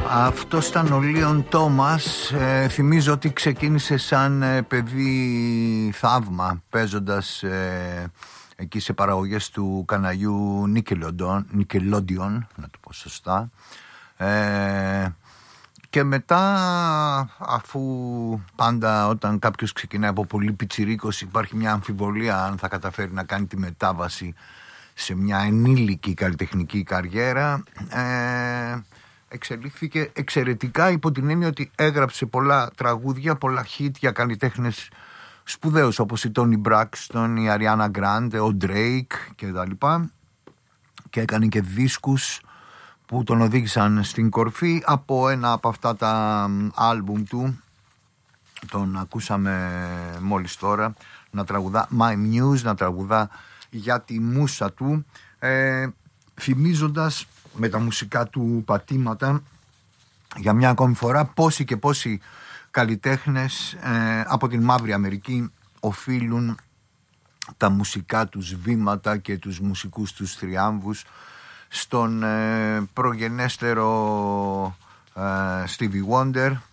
Αυτό ήταν ο Λίον Τόμας. Θυμίζω ότι ξεκίνησε σαν παιδί θαύμα, παίζοντας εκεί σε παραγωγές του καναλιού Nickelodeon, να το πω σωστά. Και μετά, αφού πάντα όταν κάποιος ξεκινάει από πολύ πιτσιρίκος υπάρχει μια αμφιβολία αν θα καταφέρει να κάνει τη μετάβαση σε μια ενήλικη καλλιτεχνική καριέρα, εξελίχθηκε εξαιρετικά, υπό την έννοια ότι έγραψε πολλά τραγούδια, πολλά hit για καλλιτέχνες σπουδαίους όπως η Τόνι Μπράκστον, η Αριάνα Γκράντε, ο Drake κτλ. Και έκανε και δίσκους που τον οδήγησαν στην κορφή. Από ένα από αυτά τα άλμπουμ του, τον ακούσαμε μόλις τώρα να τραγουδά My Muse, να τραγουδά για τη μούσα του, θυμίζοντας με τα μουσικά του πατήματα για μια ακόμη φορά πόσοι και πόσοι καλλιτέχνες από την Μαύρη Αμερική οφείλουν τα μουσικά τους βήματα και τους μουσικούς τους θριάμβους στον προγενέστερο Stevie Wonder,